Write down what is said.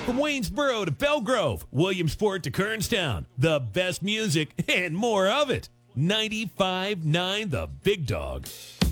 From Waynesboro to Belgrove, Williamsport to Kernstown, the best music and more of it. 95.9 The Big Dog.